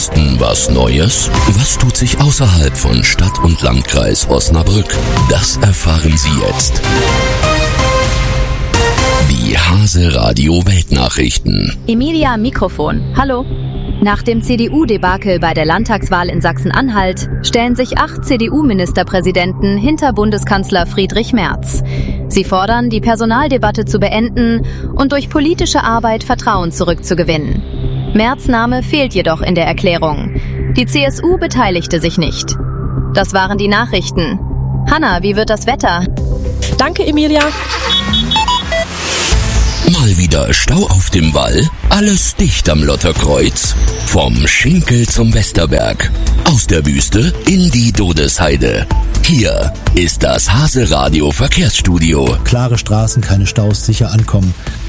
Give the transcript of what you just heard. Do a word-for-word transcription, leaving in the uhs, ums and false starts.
Osten was Neues? Was tut sich außerhalb von Stadt und Landkreis Osnabrück? Das erfahren Sie jetzt. Die Hase Radio Weltnachrichten. Emilia am Mikrofon. Hallo. Nach dem C D U-Debakel bei der Landtagswahl in Sachsen-Anhalt stellen sich acht C D U-Ministerpräsidenten hinter Bundeskanzler Friedrich Merz. Sie fordern, die Personaldebatte zu beenden und durch politische Arbeit Vertrauen zurückzugewinnen. Merz' Name fehlt jedoch in der Erklärung. Die C S U beteiligte sich nicht. Das waren die Nachrichten. Hanna, wie wird das Wetter? Danke, Emilia. Mal wieder Stau auf dem Wall? Alles dicht am Lotterkreuz. Vom Schinkel zum Westerberg. Aus der Wüste in die Dodesheide. Hier ist das Hase Radio Verkehrsstudio. Klare Straßen, keine Staus, sicher ankommen.